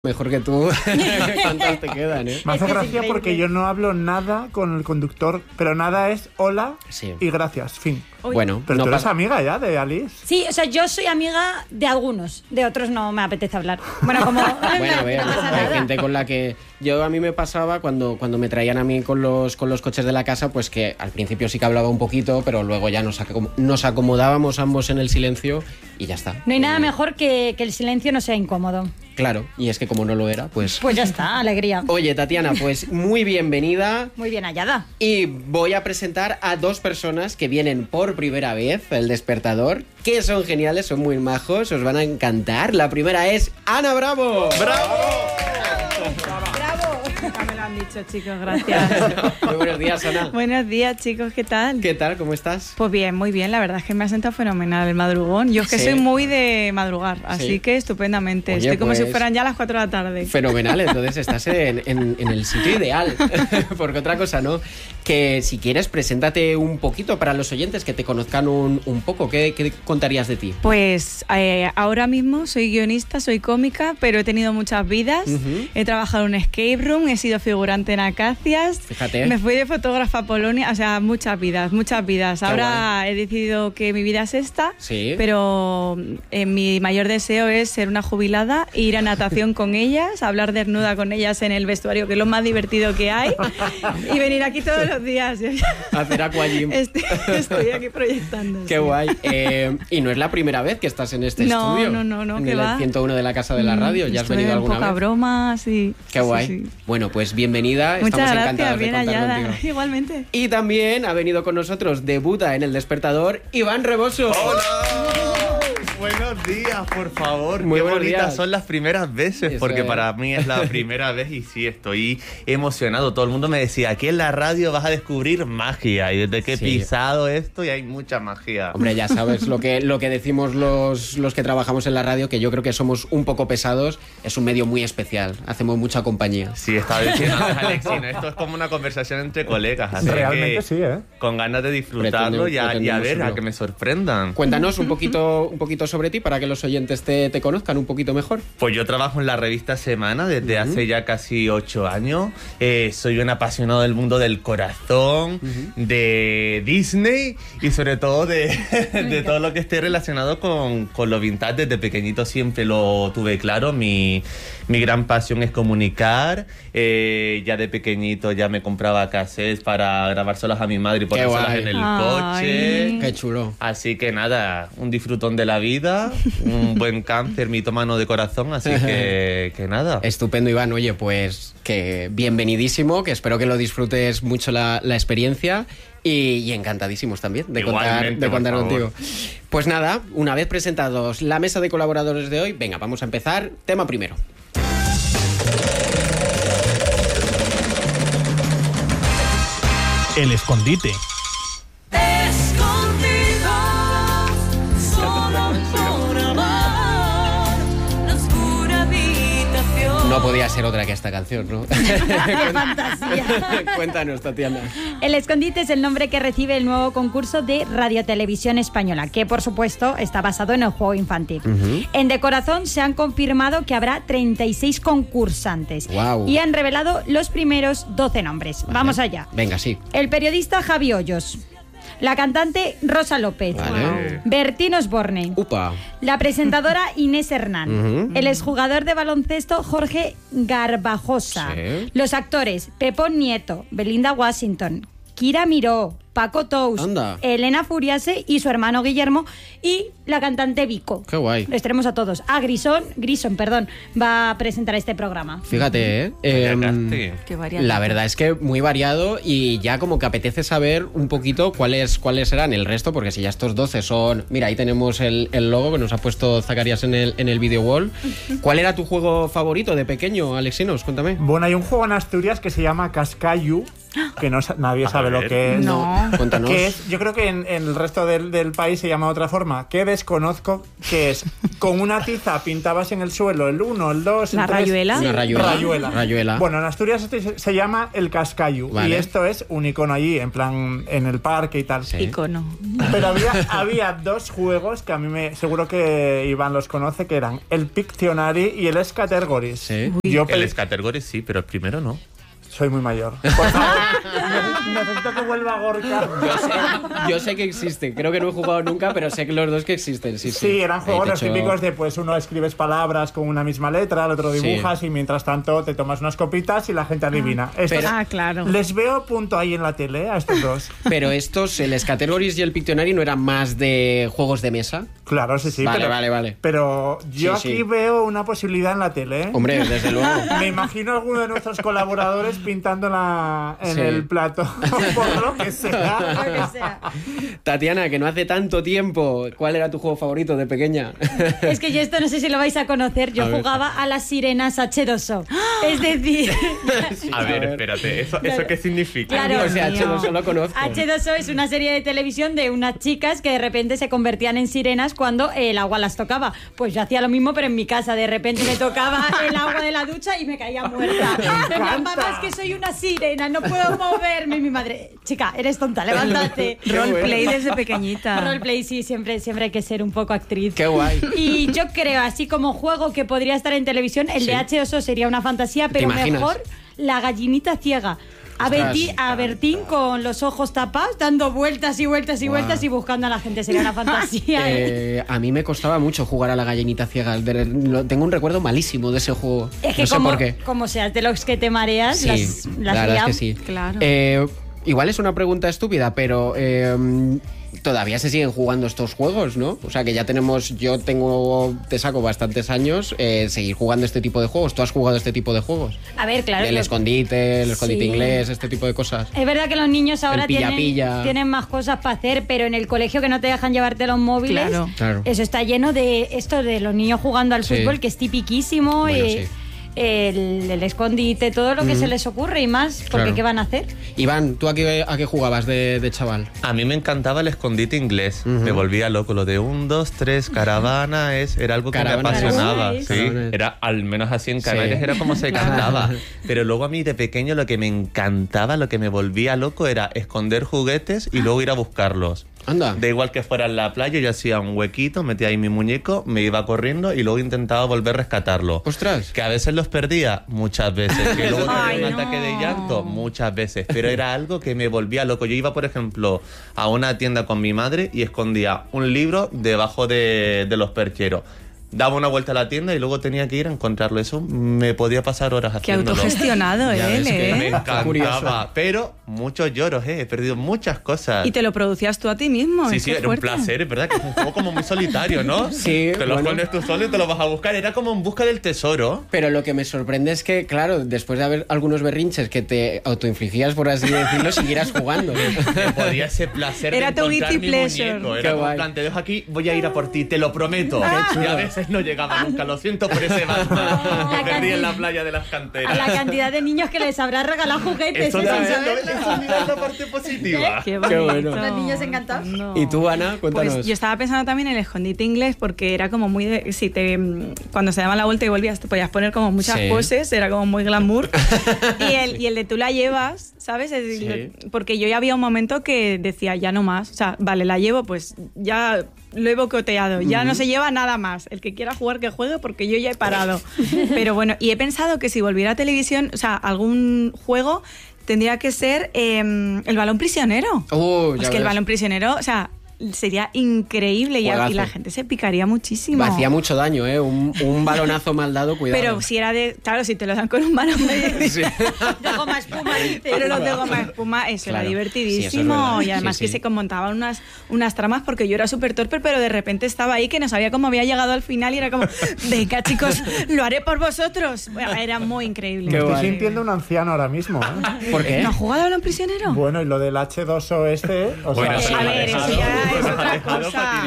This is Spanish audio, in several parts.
Mejor que tú, ¿cuántas te quedan, eh? Me hace gracia porque yo no hablo nada con el conductor, pero nada es hola y gracias, fin. Bueno, pero tú eres amiga ya de Alice. Sí, o sea, yo soy amiga de algunos, de otros no me apetece hablar. Bueno, como... Bueno, a ver, hay gente con la que... A mí me pasaba cuando me traían a mí con los coches de la casa, pues que al principio sí que hablaba un poquito, pero luego ya nos acomodábamos ambos en el silencio y ya está. No hay nada mejor que el silencio no sea incómodo. Claro, y es que como no lo era, pues... Pues ya está, alegría. Oye, Tatiana, pues muy bienvenida. Muy bien hallada. Y voy a presentar a dos personas que vienen por primera vez al Despertador, que son geniales, son muy majos, os van a encantar. La primera es Ana Bravo. ¡Bravo! Ya me lo han dicho, chicos, gracias. Muy buenos días, Ana. Buenos días, chicos, ¿qué tal? ¿Qué tal? ¿Cómo estás? Pues bien, muy bien, la verdad es que me ha sentado fenomenal el madrugón. Yo es que soy muy de madrugar, así que estupendamente. Oye, estoy como pues, si fueran ya las 4 de la tarde. Fenomenal, entonces estás en el sitio ideal, porque otra cosa no. Que si quieres, preséntate un poquito para los oyentes que te conozcan un poco. ¿Qué contarías de ti? Pues ahora mismo soy guionista, soy cómica, pero he tenido muchas vidas. He trabajado en un escape room, he sido figurante en Acacias. Fíjate. Me fui de fotógrafa a Polonia, o sea, muchas vidas, muchas vidas. Ahora he decidido que mi vida es esta, pero mi mayor deseo es ser una jubilada, ir a natación con ellas, hablar desnuda con ellas en el vestuario, que es lo más divertido que hay, y venir aquí todos los días. Hacer aquagym. Estoy aquí proyectando. Qué guay. Y no es la primera vez que estás en este estudio. No, en ¿qué el va? 101 de la Casa de la Radio. ¿Ya has venido alguna poca vez? Broma, sí. Qué guay. Sí. Bueno, pues bienvenida. Muchas Estamos gracias, encantados bien de contar hallada. contigo. Igualmente. Y también ha venido con nosotros, debuta en El Despertador, Iván Reboso. ¡Hola! Buenos días, por favor. Muy Qué buenos bonitas días. son las primeras veces, porque para mí es la primera vez y sí, estoy emocionado. Todo el mundo me decía, aquí en la radio vas a descubrir magia, y desde que he pisado esto y hay mucha magia. Hombre, ya sabes lo que decimos los que trabajamos en la radio, que yo creo que somos un poco pesados. Es un medio muy especial, hacemos mucha compañía. Sí, estaba diciendo Alexino, esto es como una conversación entre colegas, así realmente que sí, ¿eh? Con ganas de disfrutarlo y a ver, a que me sorprendan. Cuéntanos un poquito sobre ti para que los oyentes te conozcan un poquito mejor. Pues yo trabajo en la revista Semana desde hace ya casi 8 años. Soy un apasionado del mundo del corazón, de Disney y sobre todo de todo lo que esté relacionado con lo vintage. Desde pequeñito siempre lo tuve claro. Mi gran pasión es comunicar. Ya de pequeñito ya me compraba cassettes para grabar solas a mi madre y ponérselas en el coche. Qué chulo. Así que nada, un disfrutón de la vida, un buen cáncer mitómano de corazón, así que nada. Estupendo, Iván. Oye, pues que bienvenidísimo, que espero que lo disfrutes mucho la experiencia y encantadísimos también de contar contigo. Pues nada, una vez presentados la mesa de colaboradores de hoy, venga, vamos a empezar. Tema primero. El escondite. No podía ser otra que esta canción, ¿no? ¡Qué fantasía! Cuéntanos, Tatiana. El Escondite es el nombre que recibe el nuevo concurso de Radiotelevisión Española, que por supuesto está basado en el juego infantil. En De Corazón se han confirmado que habrá 36 concursantes. Wow. Y han revelado los primeros 12 nombres. Vale. Vamos allá. Venga, sí. El periodista Javi Hoyos. La cantante Rosa López. Vale. Bertín Osborne. Upa. La presentadora Inés Hernán. El exjugador de baloncesto Jorge Garbajosa. Sí. Los actores Pepón Nieto, Belinda Washington, Kira Miró, Paco Tous, Anda. Elena Furiase y su hermano Guillermo, y la cantante Vico. Qué guay. Les tenemos a todos. Grison, va a presentar este programa. Fíjate, Qué variado. la verdad es que muy variado y ya como que apetece saber un poquito cuáles serán el resto, porque si ya estos 12 son... Mira, ahí tenemos el logo que nos ha puesto Zacarías en el video wall. ¿Cuál era tu juego favorito de pequeño, Alexinos? Cuéntame. Bueno, hay un juego en Asturias que se llama Cascayu, que nadie sabe lo que es. No. Cuéntanos. Que es, yo creo que en el resto del país se llama de otra forma. Que desconozco, que es con una tiza pintabas en el suelo el 1, el 2, ¿La el 3. rayuela? Una rayuela. Bueno, en Asturias se llama el cascayu. Vale. Y esto es un icono allí, en plan, en el parque y tal. Sí. Icono. Pero había dos juegos que a mí seguro que Iván los conoce, que eran el Pictionary y el Scattergories. Sí. El Scattergories sí, pero el primero no. Soy muy mayor. Por favor, necesito que vuelva Gorka. Yo sé que existen. Creo que no he jugado nunca, pero sé que los dos que existen. Sí, Sí, eran juegos los típicos de pues uno escribes palabras con una misma letra, el otro dibujas y mientras tanto te tomas unas copitas y la gente adivina. Claro. Les veo punto ahí en la tele a estos dos. Pero estos, el Scattergories y el Pictionary, ¿no eran más de juegos de mesa? Claro, sí. Vale. Pero yo Sí, aquí veo una posibilidad en la tele. Hombre, desde luego. Me imagino a alguno de nuestros colaboradores pintándola en el plato, por lo que sea. Tatiana, que no hace tanto tiempo, ¿cuál era tu juego favorito de pequeña? Es que yo esto no sé si lo vais a conocer. Yo jugaba a las sirenas H2O. Es decir... A ver, espérate, ¿eso qué significa? Claro, O sea, H2O lo conozco. H2O es una serie de televisión de unas chicas que de repente se convertían en sirenas cuando el agua las tocaba. Pues yo hacía lo mismo, pero en mi casa. De repente me tocaba el agua de la ducha y me caía muerta. Mamá, es que soy una sirena, no puedo moverme. Y mi madre, chica, eres tonta, levántate. Roleplay desde pequeñita. Roleplay, sí, siempre hay que ser un poco actriz. Qué guay. Y yo creo, así como juego que podría estar en televisión, el de H2O sería una fantasía, pero mejor la gallinita ciega. A Bertín con los ojos tapados, dando vueltas y vueltas y vueltas y buscando a la gente. Sería una fantasía. A mí me costaba mucho jugar a la gallinita ciega. Tengo un recuerdo malísimo de ese juego. Es que no sé por qué. Como seas de los que te mareas, Sí, las la verdad es que sí. Claro. Igual es una pregunta estúpida, pero todavía se siguen jugando estos juegos, ¿no? O sea, que ya te saco bastantes años seguir jugando este tipo de juegos. ¿Tú has jugado este tipo de juegos? A ver, claro. El escondite inglés, este tipo de cosas. Es verdad que los niños ahora pilla. tienen más cosas para hacer, pero en el colegio que no te dejan llevarte los móviles, Claro. eso está lleno de esto de los niños jugando al fútbol, que es tipiquísimo. Bueno, sí. El escondite, todo lo que se les ocurre y más, porque ¿qué van a hacer? Iván, ¿tú a qué jugabas de chaval? A mí me encantaba el escondite inglés. Me volvía loco. Lo de 1, 2, 3, caravana, era algo que me apasionaba. Sí, era al menos así en Canarias, era como se cantaba. Pero luego a mí de pequeño lo que me encantaba, lo que me volvía loco era esconder juguetes y luego ir a buscarlos. Anda. Da igual que fuera en la playa, yo hacía un huequito, metía ahí mi muñeco, me iba corriendo y luego intentaba volver a rescatarlo. ¡Ostras! Que a veces los perdía, muchas veces. Que luego tenía un ataque de llanto, muchas veces. Pero era algo que me volvía loco. Yo iba, por ejemplo, a una tienda con mi madre y escondía un libro debajo de los percheros. Daba una vuelta a la tienda y luego tenía que ir a encontrarlo. Eso me podía pasar horas haciéndolo. Qué autogestionado él, Me encantaba, pero muchos lloros, he perdido muchas cosas. Y te lo producías tú a ti mismo. Sí, era un placer, es verdad que es un juego como muy solitario, ¿no? Sí. Te lo pones tú solo y te lo vas a buscar. Era como en busca del tesoro. Pero lo que me sorprende es que, claro, después de haber algunos berrinches que te autoinfligías, por así decirlo, siguieras jugando. Te podía ese placer era de encontrar mi muñeco. Era como plan, te dejo aquí, voy a ir a por ti, te lo prometo. Y a veces no llegaba nunca, lo siento por ese Batman que perdí en la playa de las canteras. A la cantidad de niños que les habrá regalado juguetes. Eso mira la parte positiva. Qué bueno. Los niños encantados. No. ¿Y tú, Ana? Cuéntanos. Pues yo estaba pensando también en el escondite inglés porque era como muy cuando se daba la vuelta y volvías te podías poner como muchas poses, era como muy glamour. y el de tú la llevas, ¿sabes? Porque yo ya había un momento que decía ya no más, o sea, vale, la llevo, pues ya lo he boicoteado, ya no se lleva nada más. El que quiera jugar que juegue porque yo ya he parado. Pero bueno, y he pensado que si volviera a televisión, o sea, algún juego tendría que ser el balón prisionero. Es que el balón prisionero, o sea, sería increíble y la gente se picaría muchísimo. Hacía mucho daño, ¿eh? Un balonazo mal dado, cuidado. Pero si era claro, si te lo dan con un balón de goma espuma, dice. Pero los de goma espuma, eso era divertidísimo. Y además que se montaban unas tramas porque yo era súper torpe, pero de repente estaba ahí que no sabía cómo había llegado al final y era como, venga chicos, lo haré por vosotros. Bueno, era muy increíble. Me estoy sintiendo un anciano ahora mismo, ¿eh? ¿Por qué? ¿No has jugado al balón prisionero? Bueno, y lo del H2O Bueno, a ver, eso ya es otra cosa.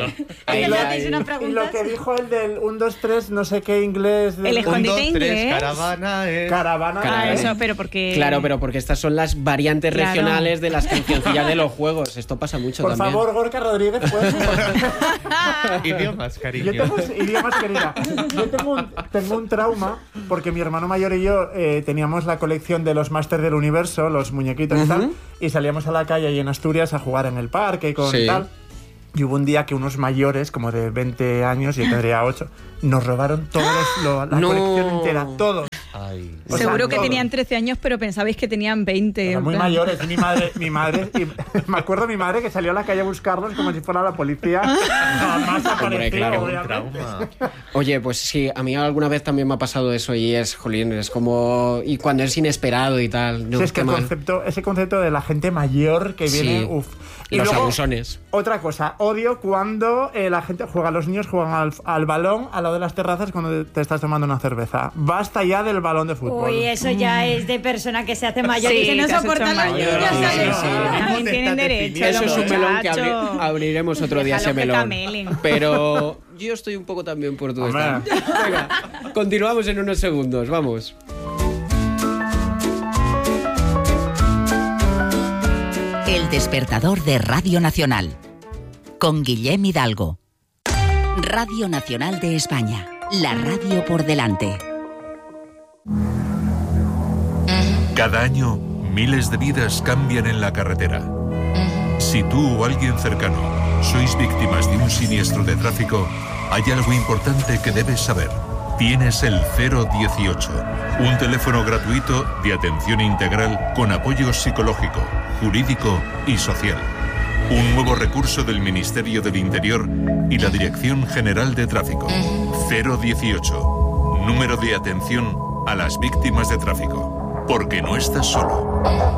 Y lo que dijo el del 1, 2, 3, no sé qué inglés. El escondite 1, 2, 3, inglés. caravana es... Caravana. Eso, pero porque... Claro, pero porque estas son las variantes regionales de las cancioncillas de los juegos. Esto pasa mucho Por también. Por favor, Gorka Rodríguez, pues. Idiomas, cariño. Idiomas, querida. Yo tengo un trauma porque mi hermano mayor y yo teníamos la colección de los Masters del Universo, los muñequitos y tal, y salíamos a la calle y en Asturias a jugar en el parque y con tal. Y hubo un día que unos mayores, como de 20 años, yo tendría 8, nos robaron la colección entera, todos. Ay. Seguro que tenían 13 años, pero pensabais que tenían 20. Eran muy mayores. Y mi madre y me acuerdo mi madre que salió a la calle a buscarlos como si fuera la policía. Jamás apareció, obviamente. Oye, pues sí, a mí alguna vez también me ha pasado eso y es, jolín, es como... Y cuando es inesperado y tal. No, sí, es que ese concepto de la gente mayor que viene... Sí. Y los luego, abusones. Otra cosa, odio cuando la gente juega, los niños juegan al balón al lado de las terrazas cuando te estás tomando una cerveza. Basta ya del balón de fútbol. Uy, eso ya es de persona que se hace mayor y que no te soporta has los hecho niños. mayor. ¿sabes? También tienen derecho. Eso los es un melón que muchachos. abriremos otro día, ese Déjalo que melón. camelen. Pero yo estoy un poco también por tu esta. Venga, continuamos en unos segundos, vamos. El despertador de Radio Nacional, con Guillem Hidalgo. Radio Nacional de España, la radio por delante. Cada año, miles de vidas cambian en la carretera. Si tú o alguien cercano sois víctimas de un siniestro de tráfico, hay algo importante que debes saber. Tienes el 018, un teléfono gratuito de atención integral con apoyo psicológico, jurídico y social. Un nuevo recurso del Ministerio del Interior y la Dirección General de Tráfico. 018, número de atención a las víctimas de tráfico. Porque no estás solo.